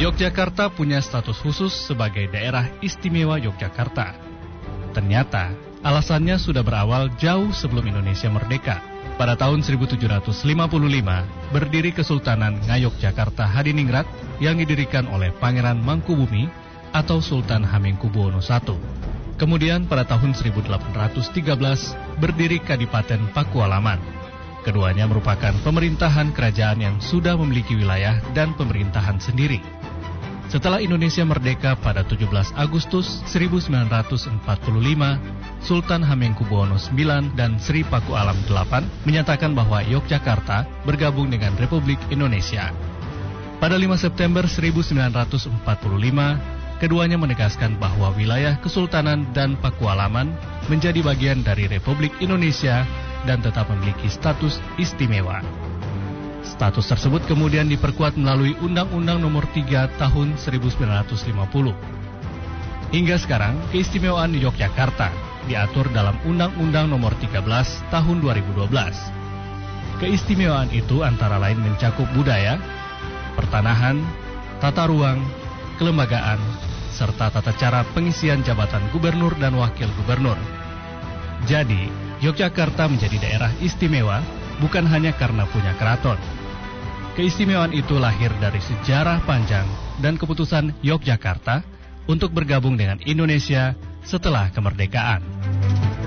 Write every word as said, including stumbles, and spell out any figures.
Yogyakarta punya status khusus sebagai daerah istimewa Yogyakarta. Ternyata, alasannya sudah berawal jauh sebelum Indonesia merdeka. Pada tahun seribu tujuh ratus lima puluh lima, berdiri Kesultanan Ngayogyakarta Hadiningrat yang didirikan oleh Pangeran Mangkubumi atau Sultan Hamengkubuwono satu. Kemudian pada tahun seribu delapan ratus tiga belas, berdiri Kadipaten Pakualaman. Keduanya merupakan pemerintahan kerajaan yang sudah memiliki wilayah dan pemerintahan sendiri. Setelah Indonesia merdeka pada tujuh belas Agustus seribu sembilan ratus empat puluh lima, Sultan Hamengkubuwono sembilan dan Sri Pakualam delapan menyatakan bahwa Yogyakarta bergabung dengan Republik Indonesia. Pada lima September seribu sembilan ratus empat puluh lima, keduanya menegaskan bahwa wilayah Kesultanan dan Pakualaman menjadi bagian dari Republik Indonesia dan tetap memiliki status istimewa. Status tersebut kemudian diperkuat melalui Undang-Undang Nomor tiga Tahun seribu sembilan ratus lima puluh. Hingga sekarang, keistimewaan Yogyakarta diatur dalam Undang-Undang Nomor tiga belas Tahun dua ribu dua belas. Keistimewaan itu antara lain mencakup budaya, pertanahan, tata ruang, kelembagaan, serta tata cara pengisian jabatan gubernur dan wakil gubernur. Jadi, Yogyakarta menjadi daerah istimewa bukan hanya karena punya keraton. Keistimewaan itu lahir dari sejarah panjang dan keputusan Yogyakarta untuk bergabung dengan Indonesia setelah kemerdekaan.